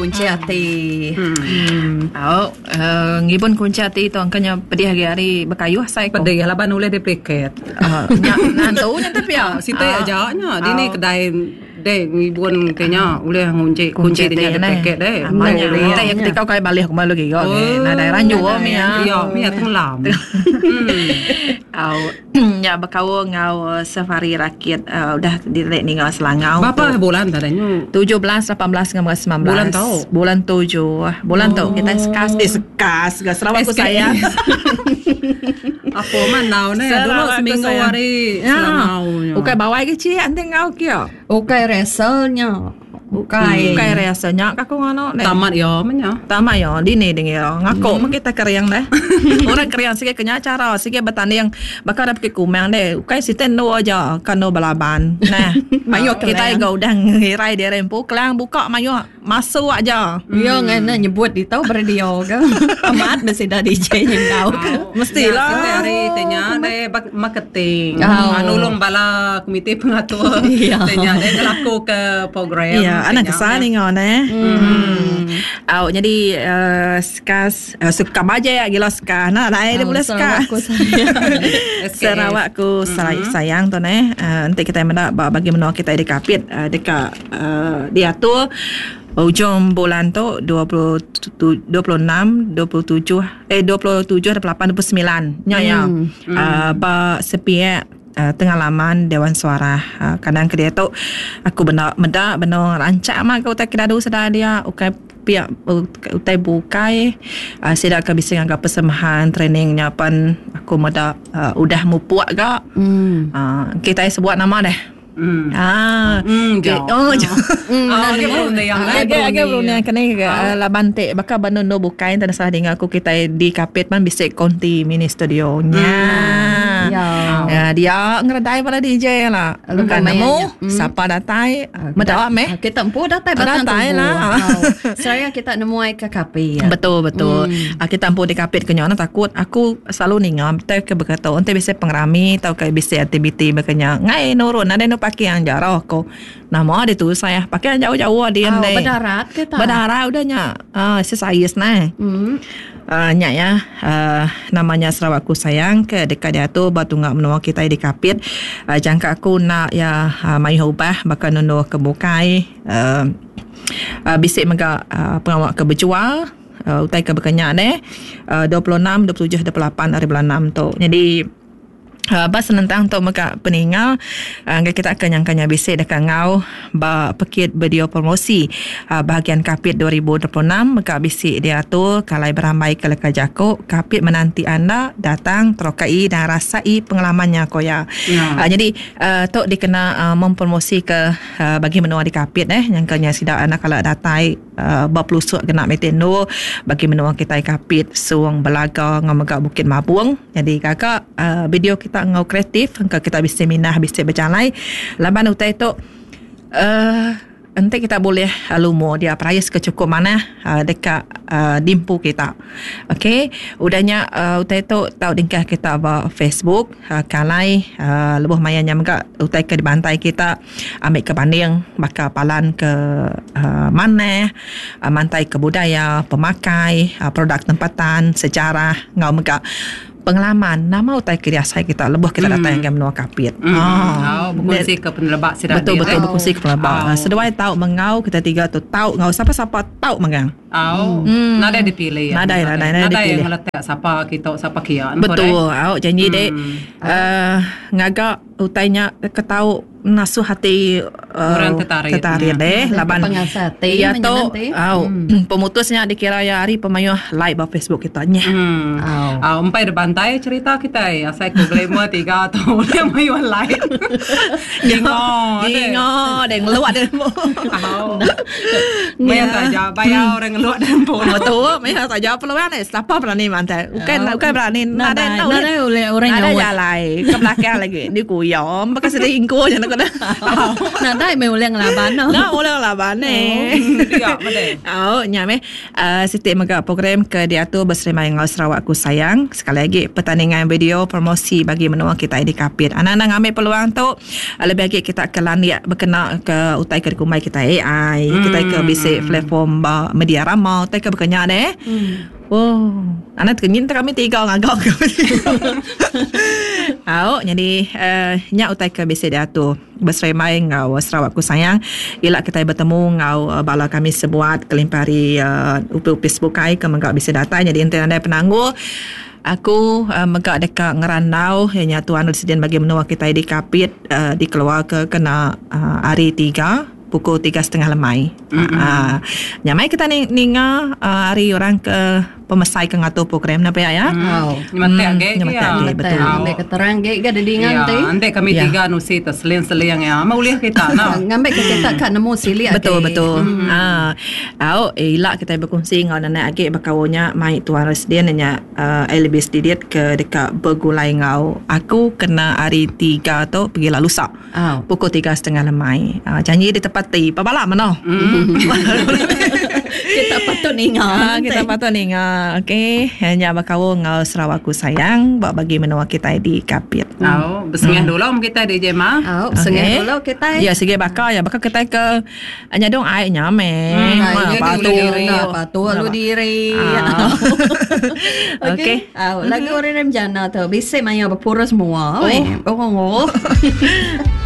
Kunci hati. Ngipun kunci hati itu angkanya pedih hari berkayuh saya ko. Pedih laban oleh depreket. Nantunya tapi ya. Sita ajaknya di ni kedai deh ngibun kayaknya oleh kunci dia depreket deh. Amanya. Kita yang ketika kau balik aku malu gitu. Nah daerah Jawa Mia. Iya, Mia tenggelam. Ya berkau ngau safari rakyat udah direk nih ngau Selangau. Berapa bulan tadanya? 17, 18, 19. Bulan tahu. Bulan 7. Bulan tahu kita sekas gak Sarawak aku saya. Apa mana ni? Dulu seminggu hari Selangau. Ukai bawa ke cie ante ngau kio. Ukai reselnya. Ukai resanya aku ngono. Tamat ya menya. Tamat ya dini dengir. Ngako mah kita keriang deh. Orang keriang sige kenya acara sige bertanding bakal ada pakai kumang deh. Ukai siten no aja kano balaban. Nah, mayo kita go udah ngirai dia rempu kelang buka mayo masuk aja. Yo ngana nyebut di tahu beradio kan. Amat mesti dah DJ yang tahu. Mestilah. Kita hari tanya deh marketing. Nulung bala komite pengatur. Tanya deh ngelaku ke program. Anak kesan ingon jadi skas suka baja ya gila ska. Nah, dia boleh ska. Sarawakku sayang tu nanti kita mendak bagi menua kita di kapit dekat dia tu ujung bulan tu 27 28 29 nya ba sepiak tengah laman Dewan Suara kadang kedua tu aku benar rancak mah kau tak kira dulu sedar dia ukai pihak utai bukai sidak ke bising agak persembahan trainingnya pan aku muda udah mupuak gak kita sebut nama deh jauh. Agak belum kena labante bakal banono bukain tanah salah dengan aku kita di kapit man bisa konti mini studionya. Ya dia ngeredai pada DJ lah. Lukan nemu siapa datai mendawa meh. Kita empu datai datai lah. Saya kita nemu ai ke kapit. Betul. Kita empu di kapit kenyana takut aku selalu ningam tak ke berkata onte bisa pengrami tau ke bisa aktiviti bekanya ngai nurun ada no pakai yang jarah ko. Nama dia tu saya pakai yang jauh-jauh dia ni. Berdarat kita. Berdarat udahnya. Sesayis nah. Nya ya namanya Sarawakku sayang ke dekat dia tu batu ngak menua kita di kapit jangka aku nak ya mai ubah bakal nunu kebukai bisik mega pengawak ke berjual utai ke berkenyak ni 26 27 28 hari bulan 6 tu. Jadi bas senentang untuk mereka peninggal kita akan nyangkanya bisik dekat ngau pekit video promosi bahagian kapit 2026 mereka bisik dia tu kalai beramai ke leka jako kapit menanti anda datang terokai dan rasai pengalamannya koya jadi tok dikena mempromosi ke bagi menua di kapit nyangkanya sidak anak kalau datai berpelusuk kena metendo bagi menua kita di kapit suang belaga ngamegak Bukit Mabung jadi kakak video kita ngau kreatif kita bisa minah bisa berjalan laban utai tu nanti kita boleh lumo dia price kecukup mana dekat dimpu kita. Okey, udahnya utai tu tahu dingkah kita ba Facebook kalai lebih mayanya mereka utai ke di bantai kita ambil ke banding bakal palan ke mana mantai ke budaya pemakai produk tempatan sejarah ngau mereka pengalaman nama utai kiriasai kita lebih kita datang yang menua kapit. Berkongsi ke penerbak sedang betul berkongsi ke penerbak. Sedawai tahu mengau kita tiga tu tahu ngau siapa tahu mengang. Nada dipilih. Nada yang meletak siapa kita siapa kian. Betul. Janji dek ngagak utainya ketahu nasuh hati orang tertarik deh laban pengasati ya tu pemutusnya dikira ya hari pemayuh live di Facebook kita nya empai berbantai cerita kita ya saya problema 3 tahun yang mayuh live ingo deng luat deh Maya saja bayar orang luat dan betul maya saja peluang ni siapa berani mantai bukan berani ada oleh orang ada jalan ke belakang lagi di kuyom bekas selingkuh jangan ก็ได้ Nah, dai mai ulang laban no. Nah, ulang laban Dia made. Nyame sistem megak program ke diatur bersama dengan Sarawak Ku Sayang. Sekali lagi pertandingan video promosi bagi menua kita di Kapit. Anak-anak ambil peluang tu lebih lagi kita ke landia berkena ke utai ke kumai kita AI, kita ke basic platform media ramah, utai ke berkenya deh. Oh, anak kenyit kami tiga ngagak kami. Jadi nyak utai ke basic diatur bersama ngau Sarawak Ku Sayang. Ialah kita bertemu ngau bala kami sebuat kelimpari upi-upi sebukai ke menggak bisa data. Jadi internet penangguh aku megak dekat ngeranau yang tuan residen bagi menua kita di Kapit dikeluar ke kena hari 3 pukul 3.30 lemai. Nyamai kita ninga hari orang ke pemesai ke ngatur program napa ya? Nyamate betul. Ambil keterang ge ga dedingan teh. Ande kami tiga nusi terseleng-seleng ya. Mauliah kita nah. Ngambil ke kita kat nemu sili Betul. Elak kita berkongsi dengan anak agak berkawannya mai tuan residen nya lebih sedikit ke dekat bergulai ngau. Aku kena hari 3 tu pergi lalu sak. Pukul 3.30 lemai. Janji di tepati. Pabala mana? Kita patut ingat. Kita patut ingat. Okey, hanya berkawan ngau Sarawak Ku Sayang buat bagi menua kita di Kapit. Bersengih dulu kita di Jema. Bersengih dulu kita. Ya, sige bakal kita ke nyadong air nyame. Patu lu diri. Okey. Lagi orang rem jana tu. Bisa maya berpura semua. Oh.